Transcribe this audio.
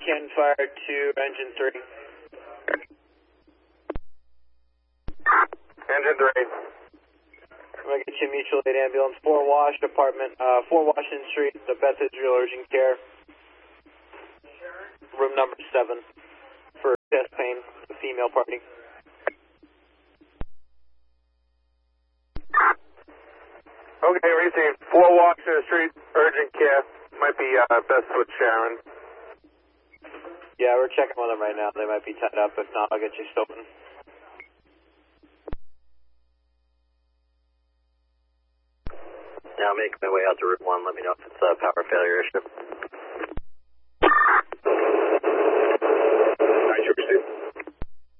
Cannon Fire to engine 3. Engine 3. I'm going to get you a mutual aid ambulance, 4 Wash, apartment, 4 Washington Street, the Beth Israel Urgent Care. Room number 7 for chest pain, the female party. Okay, received. 4 Washington Street, urgent care. Might be best with Sharon. Yeah, we're checking with them right now. They might be tied up. If not, I'll get you stolen. Yeah, I'll make my way out to Route 1. Let me know if it's a power failure issue.